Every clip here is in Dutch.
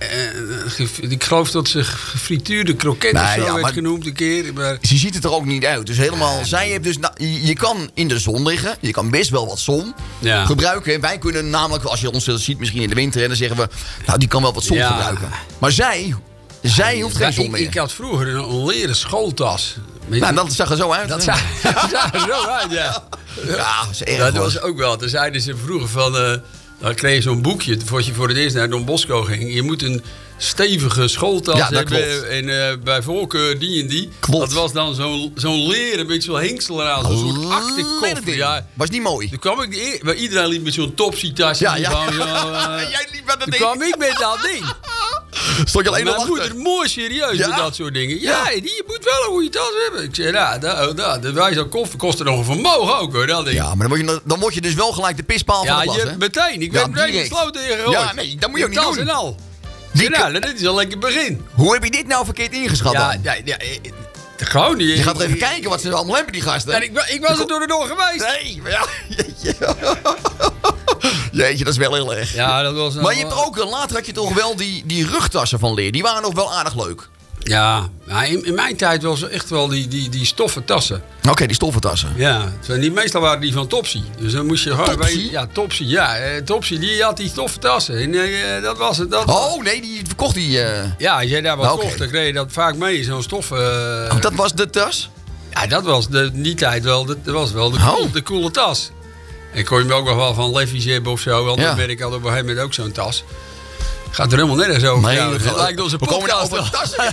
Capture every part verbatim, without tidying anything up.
uh, ik geloof dat ze gefrituurde kroket nee, of zo ja, werd genoemd een keer. Maar... Ze ziet het er ook niet uit. Dus helemaal, ja, zij heeft dus, nou, je, je kan in de zon liggen. Je kan best wel wat zon ja. gebruiken. Wij kunnen namelijk, als je ons ziet misschien in de winter, en dan zeggen we, nou die kan wel wat zon ja. gebruiken. Maar zij, zij ja, hoeft geen zon ik, meer. Ik had vroeger een, een leren schooltas. Met nou, dat zag er zo uit. Dat zag, dat zag er zo uit, ja. Ja, dat is erg. Dat was ook wel. Toen zeiden ze vroeger van... Uh, dan kreeg je zo'n boekje voor je voor het eerst naar Don Bosco ging. Je moet een stevige schooltas ja, hebben. Klopt. En uh, bij voorkeur die en die. Klopt. Dat was dan zo'n zo'n leren, een beetje zo'n hengsel eraan. Zo'n soort aktekoffer. Ja. Was niet mooi. Toen kwam ik... Waar iedereen liep met zo'n Topsy-tasje. Ja, ja. Van, uh, Jij liep met dat ding. Toen kwam ik met dat ding. Stond je alleen nog achter? Mijn moeder mooi serieus ja? met dat soort dingen. Ja, ja, die, je moet wel een goede tas hebben. Ik zei, nou, dat, dat, dat wij zo'n koffer kostte nog een vermogen ook, hoor. Dat ding. Ja, maar dan word, je, dan word je dus wel gelijk de pispaal ja, van de klas, je, hè? meteen. Ik ja, ben meteen gesloten ingegooid. Ja, nee, dat moet je ook niet tas doen. En al. Die ja, nou, dit is al lekker begin. Hoe heb je dit nou verkeerd ingeschat ja, dan? Ja, ja, gewoon niet. Je gaat er even kijken wat ze allemaal hebben, die gasten. Ja, ik, ik was er door en door geweest. Nee, maar ja. Jeetje. Jeetje, dat is wel heel erg. Ja, dat was... Maar je hebt ook, later had je toch wel die, die rugtassen van leer. Die waren nog wel aardig leuk. Ja, in, in mijn tijd was het echt wel die, die, die stoffen tassen. Oké, okay, die stoffen tassen. Ja, die, meestal waren die van Topsy. Dus dan moest je gewoon... Topsy? Ja, Topsy, ja. Eh, Topsy, die had die stoffen tassen. En uh, dat was het. Dat oh, nee, die verkocht die... Uh... Ja, als jij daar wat okay. kocht, dan kreeg je dat vaak mee, zo'n stof... Uh... Oh, dat was de tas? Ja, dat was de, die tijd wel de, dat was wel de, cool, oh. de coole tas. En kon je me ook nog wel van Levi's hebben of zo. Want ja. dat merk ik had op een gegeven moment ook zo'n tas. Gaat er helemaal nergens over. Nee, ja, dat het lijkt onze podcast. Over tassen.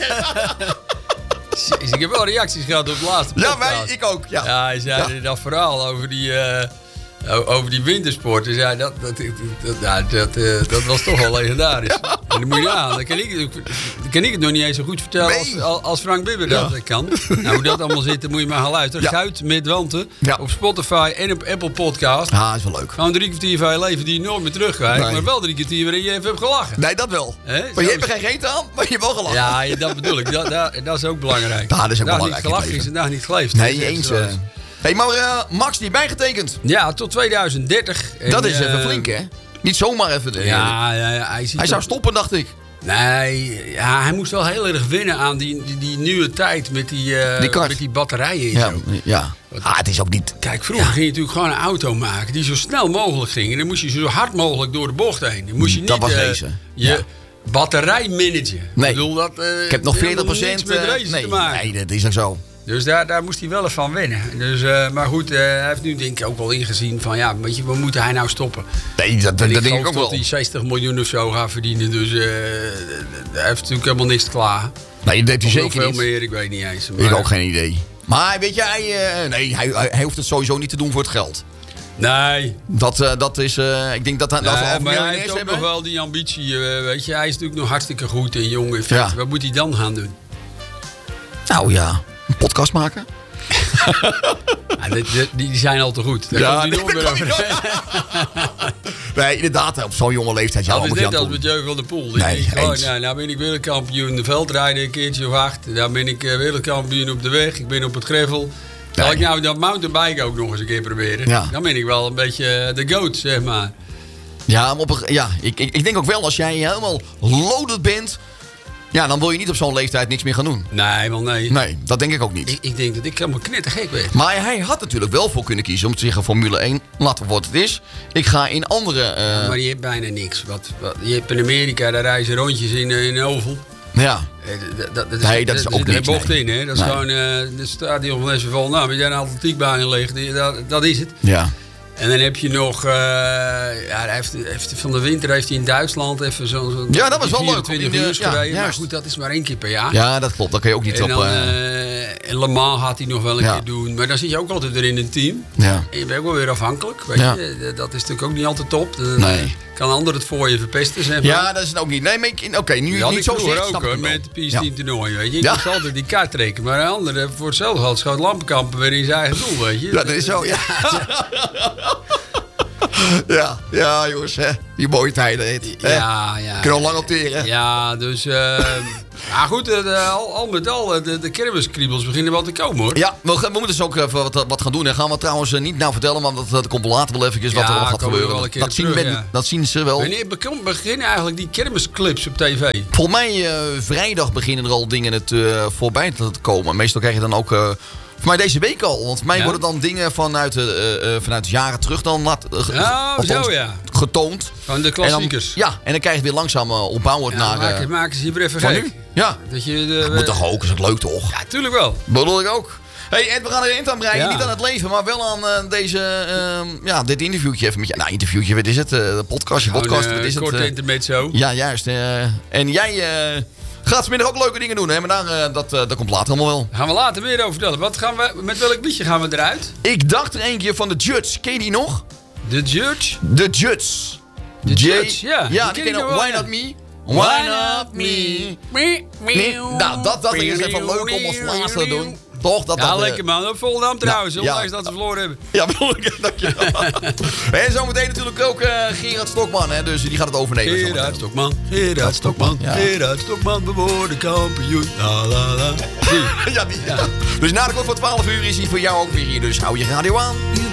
Ik heb wel reacties gehad op de laatste podcast. Ja, wij, ik ook. Ja, ja hij zei ja. dat verhaal over die, uh, over die wintersport. Dus ja, dat, dat, dat, dat, dat, uh, dat was toch wel legendarisch. Ja. En dan moet je aan. Dan kan ik, dan kan ik het nog niet eens zo goed vertellen nee. als, als Frank Bibber dat ja. kan. Nou, hoe dat allemaal zit, dan moet je maar gaan luisteren. Ja. Guit met Wanten ja. op Spotify en op Apple Podcast. Ja, dat is wel leuk. Gewoon drie kwartier van je leven die je nooit meer terugkrijgt. Nee. Maar wel drie kwartier waarin je even hebt gelachen. Nee, dat wel. He? Maar je hebt er geen reet aan, maar je hebt wel gelachen. Ja, dat bedoel ik. Dat, dat, dat is ook belangrijk. Ja, dat is ook daar belangrijk. Niet gelachen is en daar niet geleefd. Nee, eens. Uh... Hey, maar uh, Max, die bijgetekend. Ja, tot tweeduizend dertig. En, dat is even uh, flink, hè? Niet zomaar even. De, ja, ja, ja, hij hij zou stoppen, dacht ik. Nee, ja, hij moest wel heel erg winnen aan die, die, die nieuwe tijd met die, uh, die, met die batterijen en ja, zo. Ja, ah, het is ook niet... Kijk, vroeger ja. ging je natuurlijk gewoon een auto maken die zo snel mogelijk ging. En dan moest je zo hard mogelijk door de bocht heen. Dan moest je niet dat was uh, racen. je ja. batterij managen. Nee, ik, bedoel, dat, uh, ik heb nog veertig procent... met racen nee, te maken. nee, dat is ook zo. Dus daar, daar moest hij wel eens van winnen. Dus, uh, maar goed, uh, hij heeft nu denk ik ook wel ingezien van... ja, weet je, waar moet hij nou stoppen? Nee, dat, dat, dat denk ik ook wel. dat hij zestig miljoen of zo gaat verdienen. Dus uh, hij heeft natuurlijk helemaal niks te klagen. Nee, dat heeft hij zeker veel niet. meer, ik weet niet eens. Maar, ik heb ook geen idee. Maar weet je, hij, uh, nee, hij, hij hoeft het sowieso niet te doen voor het geld. Nee. Dat, uh, dat is, uh, ik denk dat, dat nee, als we maar hij heeft ook hebben. nog wel die ambitie, uh, weet je. Hij is natuurlijk nog hartstikke goed en jong en fit. Ja. Wat moet hij dan gaan doen? Nou ja, een podcast maken. Ja, die, die, die zijn al te goed. Daar ja, komt hij nooit meer over. Nee, inderdaad, op zo'n jonge leeftijd. Dat is net als met Jeu van der Poel. Nee, gewoon, nou, nou ben ik wereldkampioen de veldrijden een keertje of acht. Dan ben ik uh, wereldkampioen op de weg. Ik ben op het gravel. Zal nee. ik nou dat mountainbiken ook nog eens een keer proberen? Ja. Dan ben ik wel een beetje de goat, zeg maar. Ja, maar op een, ja ik, ik, ik denk ook wel als jij helemaal loaded bent... Ja, dan wil je niet op zo'n leeftijd niks meer gaan doen. Nee, wel nee. Nee, dat denk ik ook niet. Ik, ik denk dat ik helemaal knettergek ben. Maar hij had natuurlijk wel voor kunnen kiezen om te zeggen... Formule één, laten we wat het is. Ik ga in andere... Uh... Ja, maar je hebt bijna niks. Wat, wat, je hebt in Amerika, daar reizen rondjes in, in Oval. Ja. Dat, dat, dat is, nee, dat is ook niet. Er is een bocht nee. in, hè. Dat is nee. gewoon uh, het stadion van S V Vol. Nou, we zijn een atletiekbaan in leeg. Dat, dat is het. Ja. En dan heb je nog... Uh, ja, hij heeft, heeft, van de winter heeft hij in Duitsland even zo'n... Zo ja, dat was wel leuk. vierentwintig uur gereden. Ja, maar goed, dat is maar één keer per jaar. Ja, dat klopt. Dat kan je ook niet en op... Dan, uh... uh, en Le Mans gaat hij nog wel een ja. keer doen. Maar dan zit je ook altijd weer in een team. Ja. En je bent ook wel weer afhankelijk. Weet ja. je? Dat is natuurlijk ook niet altijd top. Dan nee. kan een ander het voor je verpesten, zeg maar. Ja, dat is het ook niet. Nee, maar oké, okay, nu dat niet zo zegt, ook hoor, met de P S tien toernooi, weet je. Je moet altijd die kaart trekken. Maar een ander, voor hetzelfde geld, schoot Lampenkampen weer in zijn eigen doel, weet je. Ja, dat is zo, ja. ja, ja, jongens, hè. Die mooie tijden. Heet, ja, ja. Kunnen we lang opteren. Ja, dus... Uh, ja, goed, uh, al, al met al, de, de kermiskriebels beginnen wel te komen, hoor. Ja, we, we moeten dus ook even wat, wat gaan doen. En gaan we trouwens uh, niet nou vertellen, want dat, dat komt later wel even wat ja, er gaat gebeuren. Dat, dat, zien terug, men, ja. dat zien ze wel. Wanneer beginnen eigenlijk die kermisclips op tv? Volgens mij uh, vrijdag beginnen er al dingen het, uh, voorbij te komen. Meestal krijg je dan ook... Uh, voor mij deze week al. Want voor mij ja? worden dan dingen vanuit, uh, uh, vanuit jaren terug dan laat, uh, oh, zo, ja. getoond. Van de klassiekers. En dan, ja, en dan krijg je weer langzaam uh, opbouwend ja, naar... Maken, uh, maken ze hier weer even gek. Ja. Dat je de, ja, moet toch ook, is het leuk toch? Ja, tuurlijk wel. Bedoel ik ook. Hey Ed, we gaan er eind aan breien. Ja. Niet aan het leven, maar wel aan uh, deze, uh, ja, dit interviewtje even met je. Nou, interviewtje, wat is het? Uh, podcastje, podcast, uh, wat is het? Korte uh, intermezzo. Ja, juist. Uh, en jij... Uh, gaat vanmiddag ook leuke dingen doen, hè? Maar daar, uh, dat, uh, dat komt later allemaal wel. Gaan we later meer over vertellen. Wat gaan we, met welk liedje gaan we eruit? Ik dacht er een keer van de Judge. Ken je die nog? De Judge? De Judge. De Judge, ja. Ja, die ken je nog. Why Not Me? Why Not Me? Me? Nee, nou, dat dacht ik is even leuk om als laatste te doen. Toch? Dat, ja, dat, lekker man. Op Volendam trouwens. Nou, ondanks ja. dat we verloren hebben. Ja, dankjewel. En zometeen natuurlijk ook uh, Gerard Stokman, hè, dus die gaat het overnemen. Gerard Stokman, Gerard Stokman, ja. Gerard Stokman, we worden kampioen. La, la, la. Die. ja, die. Ja. Dus na de klok van twaalf uur is hij voor jou ook weer hier, dus hou je radio aan.